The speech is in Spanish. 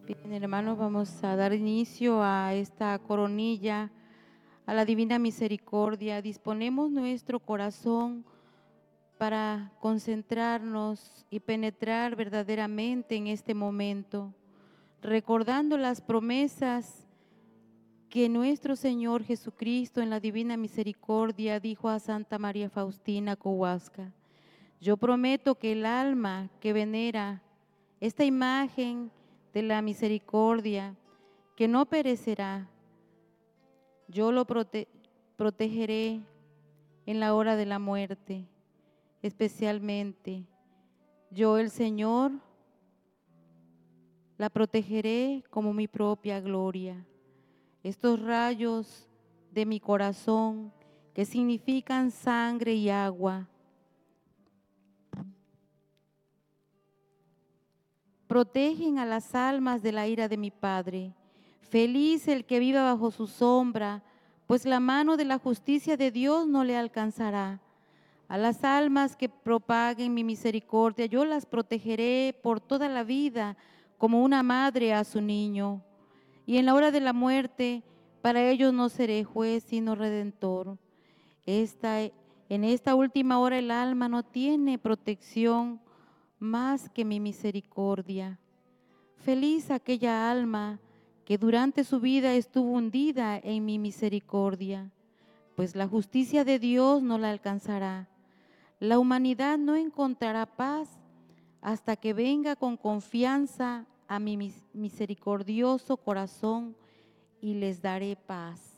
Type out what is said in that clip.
Bien, hermanos, vamos a dar inicio a esta coronilla, a la divina misericordia. Disponemos nuestro corazón para concentrarnos y penetrar verdaderamente en este momento, recordando las promesas que nuestro Señor Jesucristo en la divina misericordia dijo a Santa María Faustina Kowalska: yo prometo que el alma que venera esta imagen de la misericordia, que no perecerá, yo lo protegeré en la hora de la muerte, especialmente yo, el Señor, la protegeré como mi propia gloria. Estos rayos de mi corazón, que significan sangre y agua, protegen a las almas de la ira de mi Padre. Feliz el que viva bajo su sombra, pues la mano de la justicia de Dios no le alcanzará. A las almas que propaguen mi misericordia, yo las protegeré por toda la vida, como una madre a su niño. Y en la hora de la muerte, para ellos no seré juez, sino redentor. En esta última hora el alma no tiene protección más que mi misericordia. Feliz aquella alma que durante su vida estuvo hundida en mi misericordia, pues la justicia de Dios no la alcanzará. La humanidad no encontrará paz hasta que venga con confianza a mi misericordioso corazón y les daré paz.